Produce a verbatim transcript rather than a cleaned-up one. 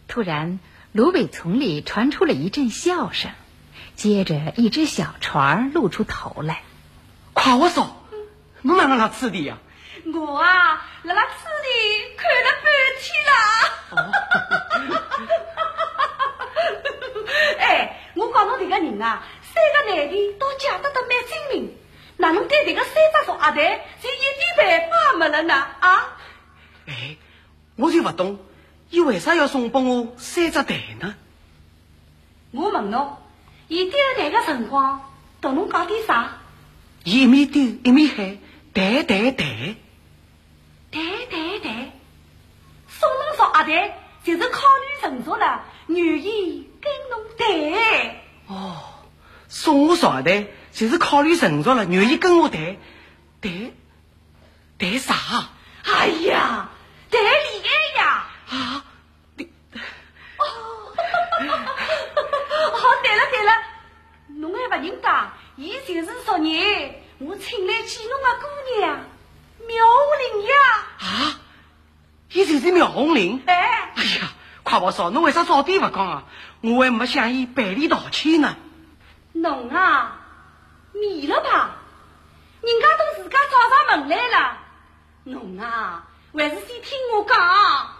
突然，芦苇丛里传出了一阵笑声，接着一只小船露出头来。 夸我嫂，侬哪能来吃的呀？ 我啊，辣辣此地看了半天了。哎，我讲侬这个人啊，三个男的都嫁得得蛮精明，哪能对这个三只小阿蛋就一点办法没了呢？啊？ 哎，我就不懂，伊为啥要送拨我三只蛋呢？ 我问侬，伊丢蛋的辰光，同侬讲点啥？ 伊一面丢一面喊蛋蛋蛋。 对对对，送侬少阿蛋，就是考虑成熟了，愿意跟侬谈。 哦，送我少阿蛋，就是考虑成熟了，愿意跟我谈，谈谈啥？ 哎呀，谈恋爱呀！ 啊，你哦，好对了对了，侬还不认得，伊就是昨日我请来见侬的姑娘。苗红玲呀！ 啊，伊就是苗红玲。 哎， 哎呀，快宝嫂，侬为啥早点不讲啊？我还没向伊赔礼道歉呢。 侬啊，迷了吧？人家都自家找上门来了，侬啊，还是先听我讲。